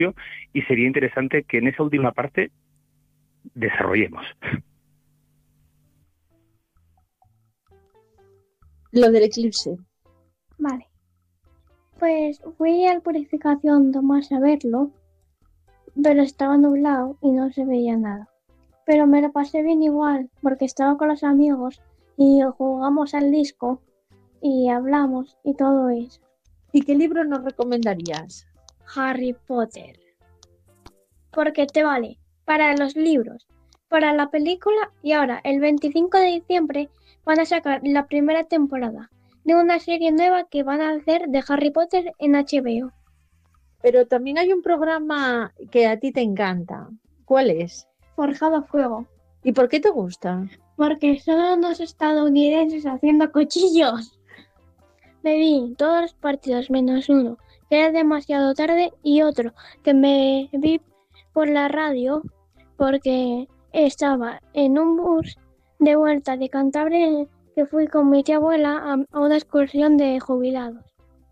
y sería interesante que en esa última parte desarrollemos. Lo del eclipse. Vale. Pues fui al Purificación Tomás a verlo, pero estaba nublado y no se veía nada. Pero me lo pasé bien igual, porque estaba con los amigos y jugamos al disco y hablamos y todo eso. ¿Y qué libro nos recomendarías? Harry Potter. Porque te vale para los libros, para la película y ahora, el 25 de diciembre, van a sacar la primera temporada de una serie nueva que van a hacer de Harry Potter en HBO. Pero también hay un programa que a ti te encanta. ¿Cuál es? Forjado a fuego. ¿Y por qué te gusta? Porque son unos estadounidenses haciendo cuchillos. Me vi todos los partidos menos uno, que era demasiado tarde, y otro que me vi por la radio porque estaba en un bus de vuelta de Cantabria que fui con mi tía abuela a una excursión de jubilados.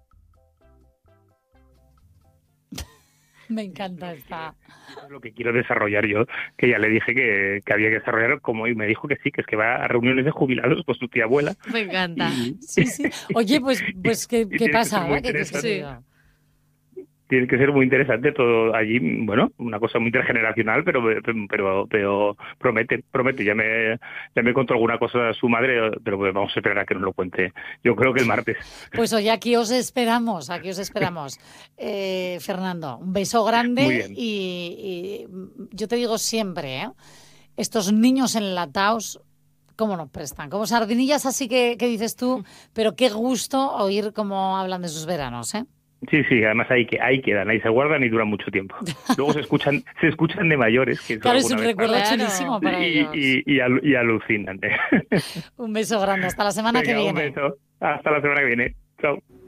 Me encanta esta. Eso es lo que quiero desarrollar yo, que ya le dije que había que desarrollar, como y me dijo que sí, que es que va a reuniones de jubilados con su tía abuela. Me encanta. Y, Sí, sí. Oye, pues ¿qué tiene que pasa? ser muy ¿Qué te interesante. sucedió? Tiene que ser muy interesante todo allí, bueno, una cosa muy intergeneracional, pero promete. Ya me contó alguna cosa su madre, pero vamos a esperar a que nos lo cuente. Yo creo que el martes. Pues oye, aquí os esperamos. Fernando, un beso Muy grande bien. y yo te digo siempre, estos niños enlatados, ¿cómo nos prestan? Como sardinillas así que dices tú, pero qué gusto oír cómo hablan de sus veranos, ¿eh? Sí, además ahí quedan, ahí se guardan y duran mucho tiempo. Luego se escuchan de mayores, que eso Claro, es un alguna vez recuerdo pasa, chulísimo para ellos. y alucinan. Un beso grande, hasta la semana que Venga, un viene. beso. Hasta la semana que viene. Chao.